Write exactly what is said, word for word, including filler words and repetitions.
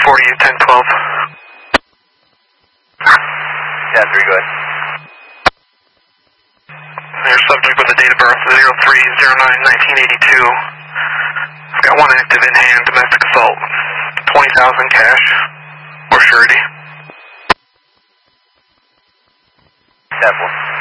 forty-eight ten twelve. Yeah, three, go ahead. Their subject with a date of birth zero three zero nine nineteen eighty-two. I've got one active in hand, domestic assault. twenty thousand cash or surety. That one.